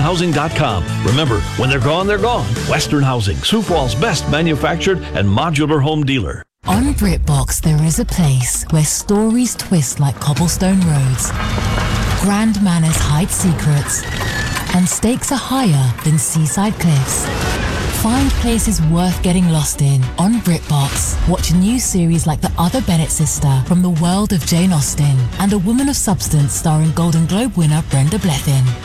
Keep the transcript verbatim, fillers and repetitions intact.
housing dot com. Remember, when they're gone, they're gone. Western Housing, Sioux Falls' best manufactured and modular home dealer. On BritBox, there is a place where stories twist like cobblestone roads, grand manners hide secrets, and stakes are higher than seaside cliffs. Find places worth getting lost in on BritBox. Watch a new series like The Other Bennett Sister from the world of Jane Austen and A Woman of Substance starring Golden Globe winner Brenda Blethyn.